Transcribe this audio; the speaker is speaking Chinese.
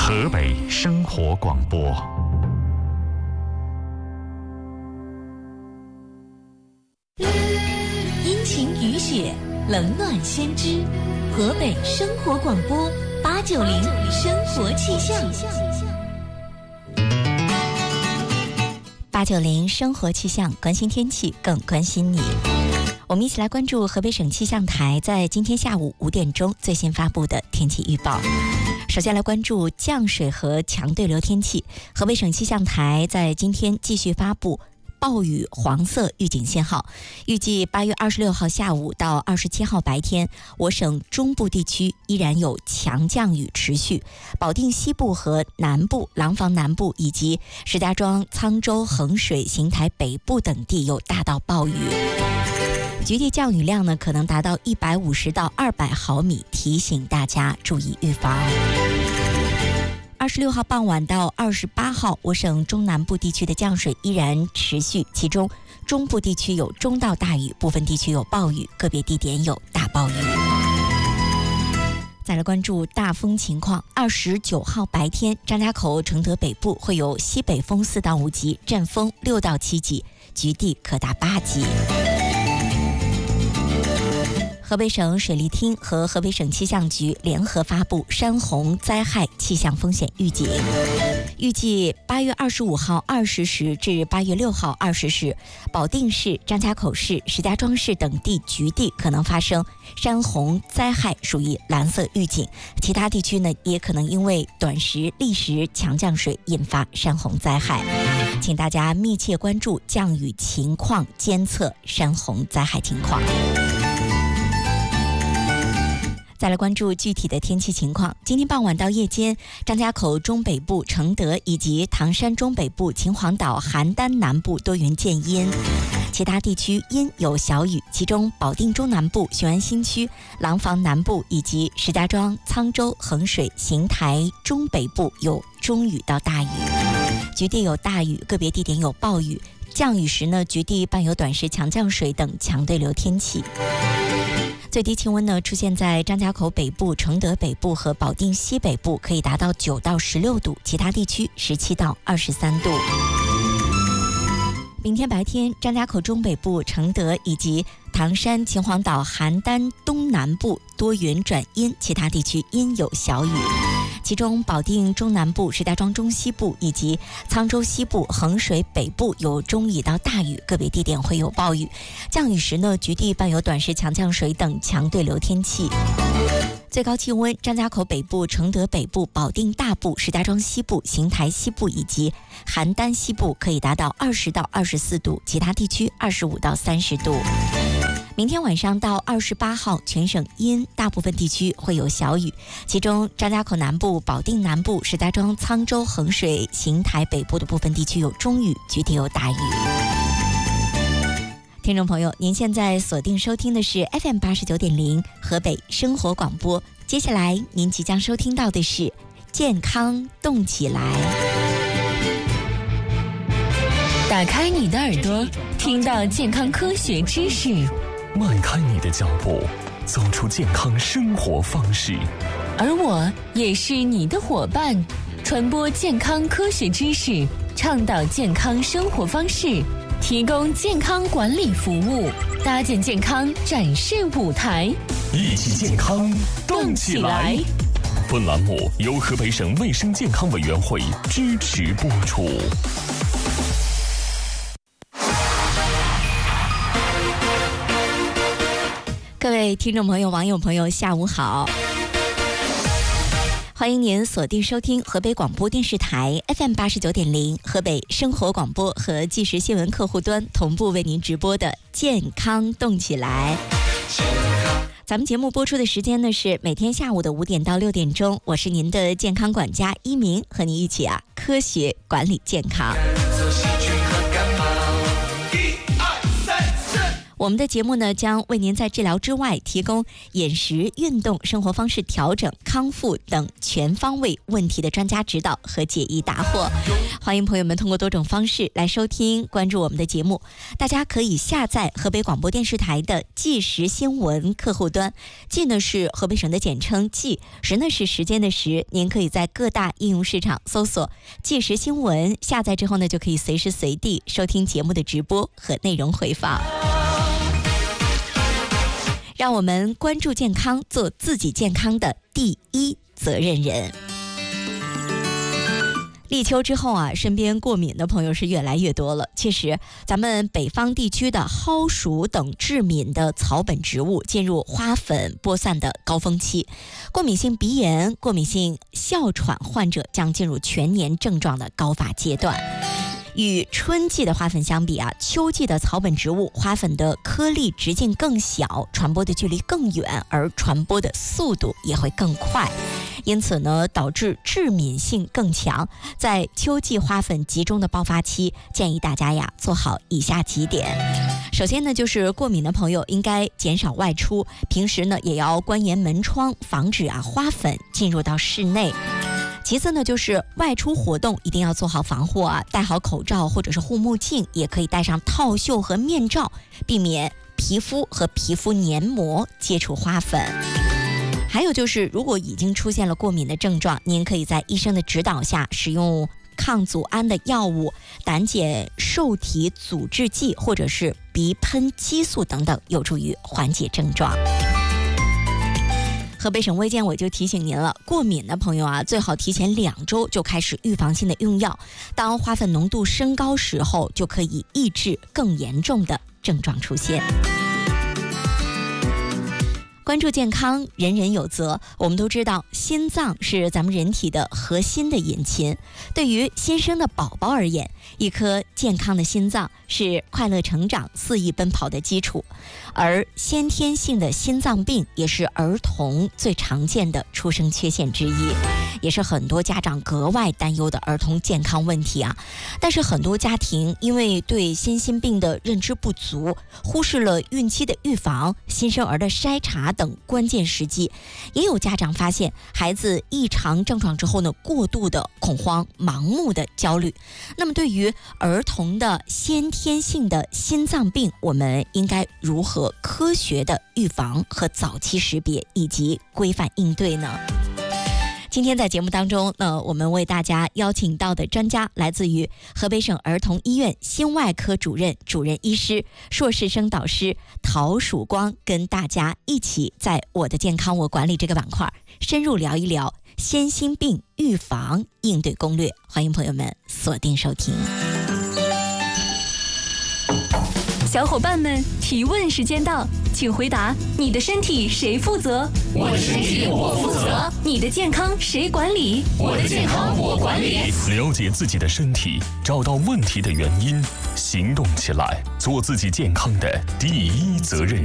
河北生活广播。 阴晴雨雪，冷暖先知。河北生活广播890生活气象。890生活气象，关心天气，更关心你。我们一起来关注河北省气象台在今天下午5点钟最新发布的天气预报。首先来关注降水和强对流天气。河北省气象台在今天继续发布暴雨黄色预警信号，预计8月26号下午到27号白天，我省中部地区依然有强降雨持续，保定西部和南部、廊坊南部以及石家庄、沧州、衡水、邢台北部等地有大到暴雨，局地降雨量呢可能达到150到200毫米，提醒大家注意预防。26号傍晚到28号，我省中南部地区的降水依然持续，其中中部地区有中到大雨，部分地区有暴雨，个别地点有大暴雨。再来关注大风情况。29号白天，张家口、承德北部会有西北风4到5级，阵风6到7级，局地可达8级。河北省水利厅和河北省气象局联合发布山洪灾害气象风险预警，预计8月25号20时至8月6号20时，保定市、张家口市、石家庄市等地局地可能发生山洪灾害，属于蓝色预警。其他地区呢，也可能因为短时、历时强降水引发山洪灾害，请大家密切关注降雨情况，监测山洪灾害情况。再来关注具体的天气情况。今天傍晚到夜间，张家口中北部、承德以及唐山中北部、秦皇岛、邯郸南部多云见阴，其他地区阴有小雨，其中保定中南部、雄安新区、廊坊南部以及石家庄、沧州、衡水、邢台中北部有中雨到大雨，局地有大雨，个别地点有暴雨。降雨时呢，局地伴有短时强降水等强对流天气。最低气温呢出现在张家口北部、承德北部和保定西北部，可以达到9到16度，其他地区17到23度。明天白天，张家口中北部、承德以及唐山、秦皇岛、邯郸东南部多云转阴，其他地区阴有小雨。其中保定中南部、石家庄中西部以及沧州西部、衡水北部有中雨到大雨，个别地点会有暴雨。降雨时呢，局地伴有短时强降水等强对流天气。最高气温，张家口北部、承德北部、保定大部、石家庄西部、邢台西部以及邯郸西部可以达到20到24度，其他地区25到30度。明天晚上到28号，全省阴，大部分地区会有小雨，其中张家口南部、保定南部、石家庄、沧州、衡水、邢台北部的部分地区有中雨，局地有大雨。听众朋友，您现在锁定收听的是 FM 89.0河北生活广播，接下来您即将收听到的是健康动起来。 打开你的耳朵，听到健康科学知识， 迈开你的脚步，走出健康生活方式。 而我也是你的伙伴，传播健康科学知识，倡导健康生活方式，提供健康管理服务，搭建健康展示舞台， 一起健康动起来。本栏目由河北省卫生健康委员会支持播出。 各位听众朋友、网友朋友，下午好！欢迎您锁定收听河北广播电视台 FM 89.0河北生活广播和即时新闻客户端同步为您直播的健康动起来。咱们节目播出的时间呢是每天下午的5点到6点钟，我是您的健康管家一鸣，和您一起科学管理健康。 我们的节目呢，将为您在治疗之外提供饮食、运动、生活方式调整、康复等全方位问题的专家指导和解疑答惑。欢迎朋友们通过多种方式来收听、关注我们的节目。大家可以下载河北广播电视台的即时新闻客户端，即呢是河北省的简称即，时呢是时间的时。您可以在各大应用市场搜索即时新闻，下载之后呢，就可以随时随地收听节目的直播和内容回放。让我们关注健康，做自己健康的第一责任人。立秋之后啊，身边过敏的朋友是越来越多了。确实，咱们北方地区的蒿鼠等致敏的草本植物进入花粉播散的高峰期，过敏性鼻炎、过敏性哮喘患者将进入全年症状的高发阶段。与春季的花粉相比啊，秋季的草本植物花粉的颗粒直径更小，传播的距离更远，而传播的速度也会更快，因此呢，导致致敏性更强。在秋季花粉集中的爆发期，建议大家呀做好以下几点。首先呢，就是过敏的朋友应该减少外出，平时呢也要关严门窗，防止花粉进入到室内。其次呢，就是外出活动一定要做好防护啊，戴好口罩或者是护目镜，也可以戴上套袖和面罩，避免皮肤和皮肤黏膜接触花粉。还有就是，如果已经出现了过敏的症状，您可以在医生的指导下使用抗组胺的药物、胆碱受体阻滞剂或者是鼻喷激素等等，有助于缓解症状。河北省卫健委就提醒您了，过敏的朋友啊，最好提前2周就开始预防性的用药，当花粉浓度升高时候，就可以抑制更严重的症状出现。关注健康，人人有责。我们都知道，心脏是咱们人体的核心的引擎。对于新生的宝宝而言，一颗健康的心脏是快乐成长、肆意奔跑的基础。而先天性的心脏病也是儿童最常见的出生缺陷之一，也是很多家长格外担忧的儿童健康问题啊。但是很多家庭因为对先心病的认知不足，忽视了孕期的预防、新生儿的筛查等关键时机。也有家长发现孩子异常症状之后呢，过度的恐慌、盲目的焦虑。那么对于儿童的先天性的心脏病，我们应该如何科学的预防和早期识别以及规范应对呢？今天在节目当中呢，我们为大家邀请到的专家来自于河北省儿童医院心外科主任医师、硕士生导师陶曙光，跟大家一起在我的健康我管理这个板块深入聊一聊先心病预防应对攻略。欢迎朋友们锁定收听。 小伙伴们，提问时间到，请回答：你的身体谁负责？ 我的身体我负责。 你的健康谁管理？ 我的健康我管理。了解自己的身体，找到问题的原因，行动起来，做自己健康的第一责任。